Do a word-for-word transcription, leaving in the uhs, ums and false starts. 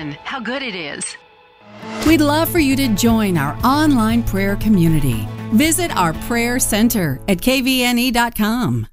Listen how good it is. We'd love for you to join our online prayer community. Visit our prayer center at k v n e dot com.